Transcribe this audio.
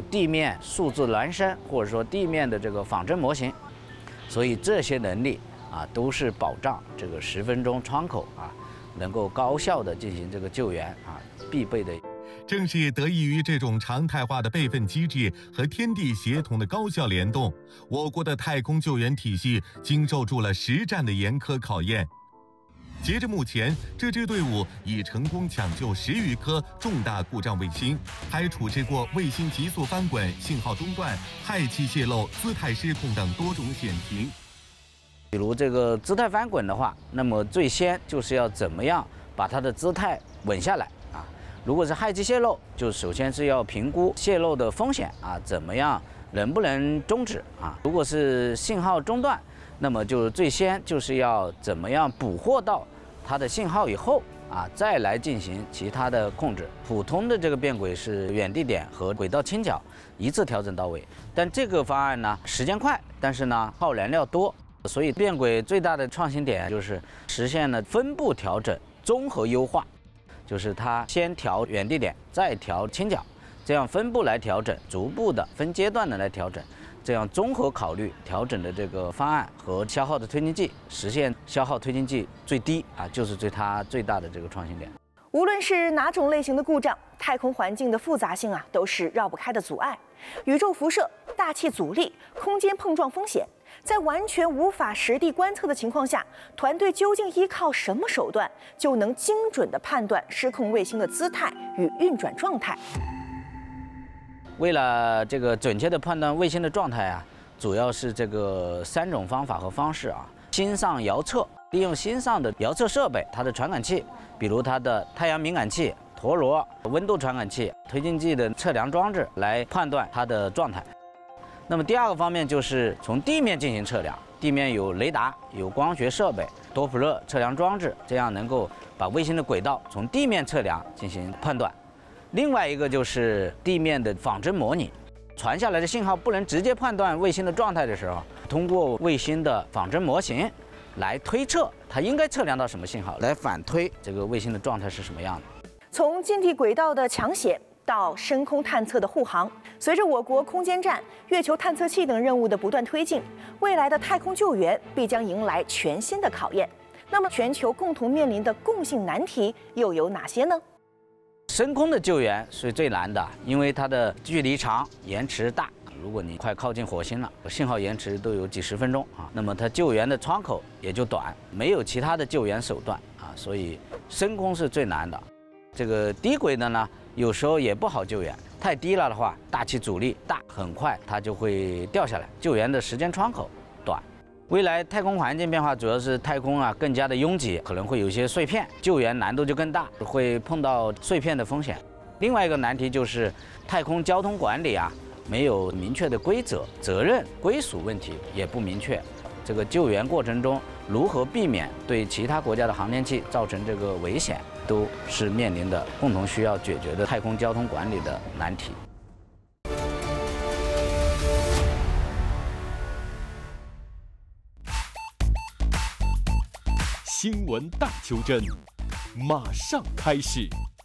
地面数字孪生，或者说地面的这个仿真模型，所以这些能力都是保障这个10分钟窗口能够高效的进行这个救援必备的。 正是得益于这种常态化的备份机制和天地协同的高效联动，我国的太空救援体系经受住了实战的严苛考验。截至目前，这支队伍已成功抢救10余颗重大故障卫星，还处置过卫星急速翻滚、信号中断、氦气泄漏、姿态失控等多种险情。 比如这个姿态翻滚的话，那么最先就是要怎么样把它的姿态稳下来如果是氦气泄漏，就首先是要评估泄漏的风险怎么样能不能终止如果是信号中断，那么就最先就是要怎么样捕获到它的信号以后再来进行其他的控制。普通的这个变轨是远地点和轨道倾角一次调整到位，但这个方案呢时间快，但是呢耗燃料多，所以变轨最大的创新点就是实现了分步调整、综合优化，就是它先调远地点，再调倾角，这样分步来调整，逐步的分阶段的来调整。这样综合考虑调整的这个方案和消耗的推进剂，实现消耗推进剂最低就是它最大的这个创新点。 无论是哪种类型的故障，太空环境的复杂性都是绕不开的阻碍。宇宙辐射、大气阻力、空间碰撞风险，在完全无法实地观测的情况下，团队究竟依靠什么手段就能精准地判断失控卫星的姿态与运转状态？ 为了这个准确的判断卫星的状态主要是这个3种方法和方式心上遥测，利用心上的遥测设备，它的传感器，比如它的太阳敏感器、陀螺、温度传感器、推进剂的测量装置来判断它的状态。那么第二个方面就是从地面进行测量，地面有雷达、有光学设备、多普勒测量装置，这样能够把卫星的轨道从地面测量进行判断。另外一个就是地面的仿真模拟，传下来的信号不能直接判断卫星的状态的时候，通过卫星的仿真模型来推测它应该测量到什么信号，来反推这个卫星的状态是什么样的。 从近地轨道的抢险到深空探测的护航，随着我国空间站、月球探测器等任务的不断推进，未来的太空救援必将迎来全新的考验。那么，全球共同面临的共性难题又有哪些呢？ 深空的救援是最难的，因为它的距离长、延迟大。如果你快靠近火星了，信号延迟都有几十分钟那么它救援的窗口也就短，没有其他的救援手段所以深空是最难的。这个低轨的呢，有时候也不好救援，太低了的话，大气阻力大，很快它就会掉下来，救援的时间窗口短。未来太空环境变化主要是太空更加的拥挤，可能会有一些碎片，救援难度就更大，会碰到碎片的风险。另外一个难题就是太空交通管理没有明确的规则，责任归属问题也不明确。这个救援过程中如何避免对其他国家的航天器造成这个危险，都是面临的共同需要解决的太空交通管理的难题。 新闻大求真，马上开始。